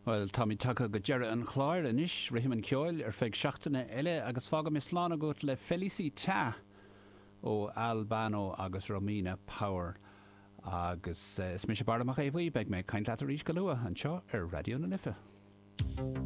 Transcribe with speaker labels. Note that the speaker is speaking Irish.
Speaker 1: Well, Tommy Tucker go dearad an chláir inis rithim an ceoil feig seachtaine eile agus fágam is sláán agat le Felicita ó Albano agus Romina Power agus is mis sé bar amach éhhaí beag mé caint leat a rís go luath anseo Radio na Lifa.